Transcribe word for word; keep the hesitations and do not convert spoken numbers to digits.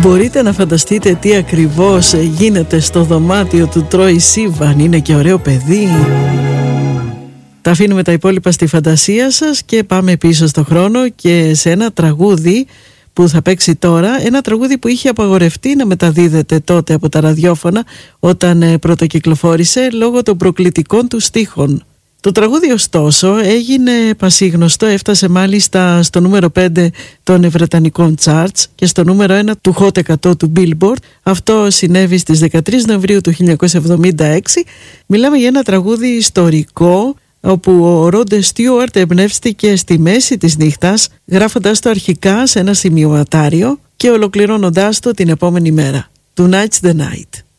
Μπορείτε να φανταστείτε τι ακριβώς γίνεται στο δωμάτιο του Τρόι Σίβαν? Είναι και ωραίο παιδί. Τα αφήνουμε τα υπόλοιπα στη φαντασία σας και πάμε πίσω στο χρόνο και σε ένα τραγούδι που θα παίξει τώρα, ένα τραγούδι που είχε απαγορευτεί να μεταδίδεται τότε από τα ραδιόφωνα όταν πρωτοκυκλοφόρησε λόγω των προκλητικών του στίχων. Το τραγούδι ωστόσο έγινε πασίγνωστο, έφτασε μάλιστα στο νούμερο πέντε των βρετανικών charts και στο νούμερο ένα του Hot εκατό του Billboard. Αυτό συνέβη στις δεκατρείς Νοεμβρίου του χίλια εννιακόσια εβδομήντα έξι. Μιλάμε για ένα τραγούδι ιστορικό όπου ο Ρόντε Στιούαρτ εμπνεύστηκε στη μέση της νύχτας γράφοντας το αρχικά σε ένα σημειωματάριο και ολοκληρώνοντάς το την επόμενη μέρα. Tonight's the night.